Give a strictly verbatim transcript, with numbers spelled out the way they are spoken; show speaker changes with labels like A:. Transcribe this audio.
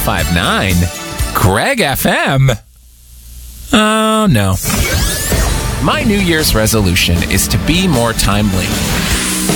A: five nine. Greg F M? Oh, no. My New Year's resolution is to be more timely.